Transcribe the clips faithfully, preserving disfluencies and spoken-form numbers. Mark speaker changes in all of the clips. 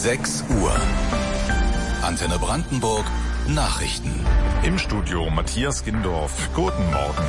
Speaker 1: sechs Uhr. Antenne Brandenburg Nachrichten.
Speaker 2: Im Studio Matthias Gindorf. Guten Morgen.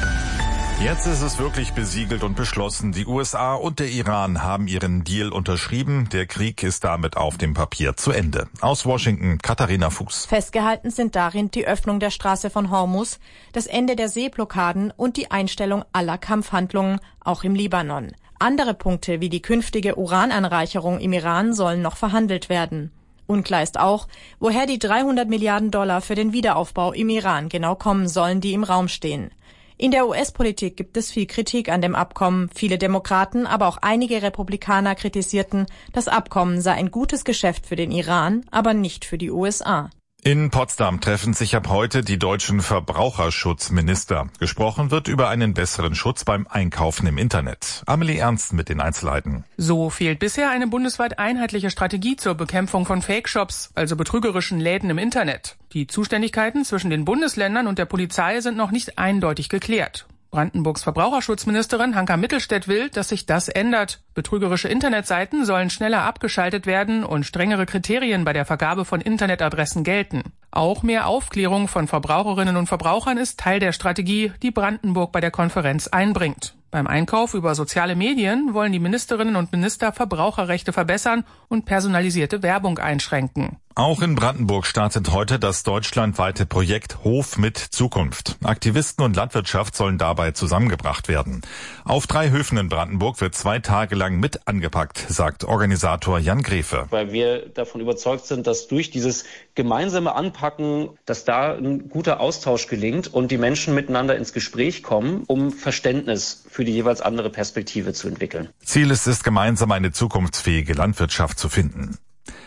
Speaker 2: Jetzt ist es wirklich besiegelt und beschlossen. Die U S A und der Iran haben ihren Deal unterschrieben. Der Krieg ist damit auf dem Papier zu Ende. Aus Washington, Katharina Fuchs.
Speaker 3: Festgehalten sind darin die Öffnung der Straße von Hormuz, das Ende der Seeblockaden und die Einstellung aller Kampfhandlungen, auch im Libanon. Andere Punkte wie die künftige Urananreicherung im Iran sollen noch verhandelt werden. Unklar ist auch, woher die dreihundert Milliarden Dollar für den Wiederaufbau im Iran genau kommen sollen, die im Raum stehen. In der U S-Politik gibt es viel Kritik an dem Abkommen. Viele Demokraten, aber auch einige Republikaner kritisierten, das Abkommen sei ein gutes Geschäft für den Iran, aber nicht für die U S A.
Speaker 2: In Potsdam treffen sich ab heute die deutschen Verbraucherschutzminister. Gesprochen wird über einen besseren Schutz beim Einkaufen im Internet. Amelie Ernst mit den Einzelheiten.
Speaker 4: So fehlt bisher eine bundesweit einheitliche Strategie zur Bekämpfung von Fake-Shops, also betrügerischen Läden im Internet. Die Zuständigkeiten zwischen den Bundesländern und der Polizei sind noch nicht eindeutig geklärt. Brandenburgs Verbraucherschutzministerin Hanka Mittelstädt will, dass sich das ändert. Betrügerische Internetseiten sollen schneller abgeschaltet werden und strengere Kriterien bei der Vergabe von Internetadressen gelten. Auch mehr Aufklärung von Verbraucherinnen und Verbrauchern ist Teil der Strategie, die Brandenburg bei der Konferenz einbringt. Beim Einkauf über soziale Medien wollen die Ministerinnen und Minister Verbraucherrechte verbessern und personalisierte Werbung einschränken.
Speaker 2: Auch in Brandenburg startet heute das deutschlandweite Projekt Hof mit Zukunft. Aktivisten und Landwirtschaft sollen dabei zusammengebracht werden. Auf drei Höfen in Brandenburg wird zwei Tage lang mit angepackt, sagt Organisator Jan Grefe.
Speaker 5: Weil wir davon überzeugt sind, dass durch dieses gemeinsame Anpacken, dass da ein guter Austausch gelingt und die Menschen miteinander ins Gespräch kommen, um Verständnis für die jeweils andere Perspektive zu entwickeln.
Speaker 2: Ziel ist es, gemeinsam eine zukunftsfähige Landwirtschaft zu finden.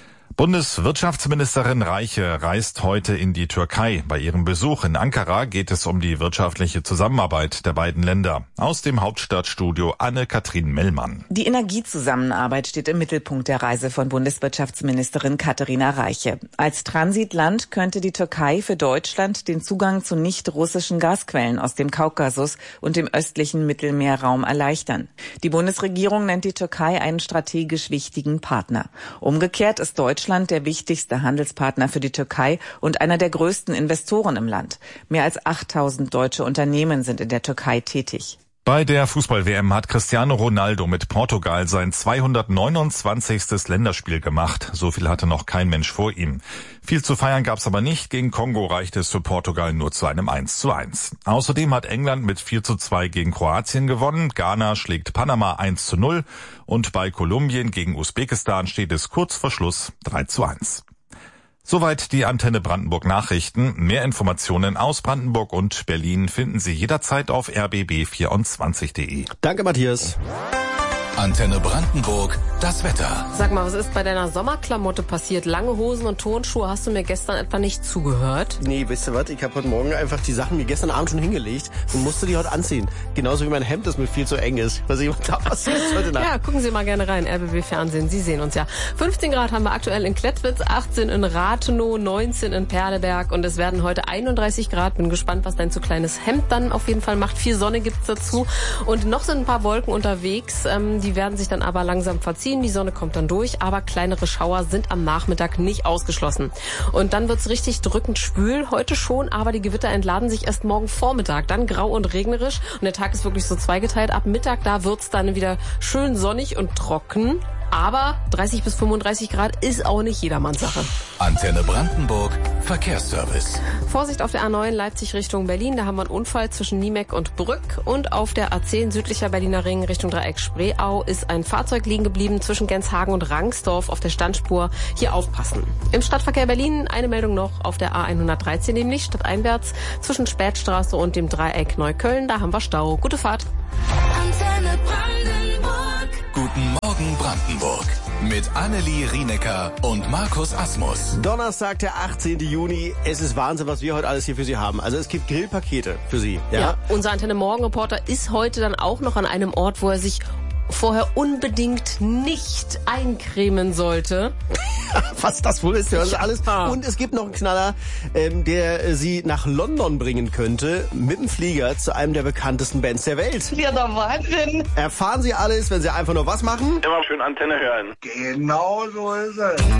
Speaker 2: Bundeswirtschaftsministerin Reiche reist heute in die Türkei. Bei ihrem Besuch in Ankara geht es um die wirtschaftliche Zusammenarbeit der beiden Länder. Aus dem Hauptstadtstudio Anne-Kathrin Mellmann.
Speaker 6: Die Energiezusammenarbeit steht im Mittelpunkt der Reise von Bundeswirtschaftsministerin Katharina Reiche. Als Transitland könnte die Türkei für Deutschland den Zugang zu nicht-russischen Gasquellen aus dem Kaukasus und dem östlichen Mittelmeerraum erleichtern. Die Bundesregierung nennt die Türkei einen strategisch wichtigen Partner. Umgekehrt ist Deutschland der wichtigste Handelspartner für die Türkei und einer der größten Investoren im Land. Mehr als achttausend deutsche Unternehmen sind in der Türkei tätig.
Speaker 2: Bei der Fußball-W M hat Cristiano Ronaldo mit Portugal sein zweihundertneunundzwanzigstes Länderspiel gemacht. So viel hatte noch kein Mensch vor ihm. Viel zu feiern gab's aber nicht. Gegen Kongo reichte es für Portugal nur zu einem eins zu eins. Außerdem hat England mit vier zu zwei gegen Kroatien gewonnen. Ghana schlägt Panama eins zu null. Und bei Kolumbien gegen Usbekistan steht es kurz vor Schluss drei zu eins. Soweit die Antenne Brandenburg Nachrichten. Mehr Informationen aus Brandenburg und Berlin finden Sie jederzeit auf r b b vierundzwanzig punkt de.
Speaker 7: Danke, Matthias.
Speaker 1: Antenne Brandenburg, das Wetter.
Speaker 8: Sag mal, was ist bei deiner Sommerklamotte passiert? Lange Hosen und Turnschuhe, hast du mir gestern etwa nicht zugehört?
Speaker 7: Nee, wisst ihr was? Ich habe heute Morgen einfach die Sachen mir gestern Abend schon hingelegt und musste die heute anziehen. Genauso wie mein Hemd, das mir viel zu eng ist. Was ich da passiert heute Nacht.
Speaker 8: Ja, gucken Sie mal gerne rein. R B B Fernsehen, Sie sehen uns ja. fünfzehn Grad haben wir aktuell in Klettwitz, achtzehn in Rathenow, neunzehn in Perleberg und es werden heute einunddreißig Grad. Bin gespannt, was dein zu kleines Hemd dann auf jeden Fall macht. Viel Sonne gibt's dazu und noch sind ein paar Wolken unterwegs. Ähm, die werden sich dann aber langsam verziehen. Die Sonne kommt dann durch, aber kleinere Schauer sind am Nachmittag nicht ausgeschlossen. Und dann wird's richtig drückend schwül, heute schon, aber die Gewitter entladen sich erst morgen Vormittag. Dann grau und regnerisch und der Tag ist wirklich so zweigeteilt. Ab Mittag, da wird's dann wieder schön sonnig und trocken. Aber dreißig bis fünfunddreißig Grad ist auch nicht jedermanns Sache.
Speaker 1: Antenne Brandenburg, Verkehrsservice.
Speaker 8: Vorsicht auf der A neun Leipzig Richtung Berlin. Da haben wir einen Unfall zwischen Niemeck und Brück. Und auf der A zehn südlicher Berliner Ring Richtung Dreieck Spreeau ist ein Fahrzeug liegen geblieben zwischen Genshagen und Rangsdorf auf der Standspur. Hier aufpassen. Im Stadtverkehr Berlin eine Meldung noch auf der A hundertdreizehn, nämlich stadteinwärts zwischen Spätstraße und dem Dreieck Neukölln. Da haben wir Stau. Gute Fahrt.
Speaker 1: Antenne Brandenburg. Guten Morgen Brandenburg. Mit Annelie Rienecker und Markus Asmus.
Speaker 7: Donnerstag, der achtzehnten Juni. Es ist Wahnsinn, was wir heute alles hier für Sie haben. Also es gibt Grillpakete für Sie. Ja,
Speaker 8: ja, unser Antenne Morgen Reporter ist heute dann auch noch an einem Ort, wo er sich vorher unbedingt nicht eincremen sollte.
Speaker 7: Was das wohl ist, hören Sie alles. Und es gibt noch einen Knaller, ähm, der Sie nach London bringen könnte, mit dem Flieger zu einem der bekanntesten Bands der Welt.
Speaker 9: Ja, der Wahnsinn.
Speaker 7: Erfahren Sie alles, wenn Sie einfach nur was machen?
Speaker 10: Immer schön Antenne hören.
Speaker 9: Genau so ist es.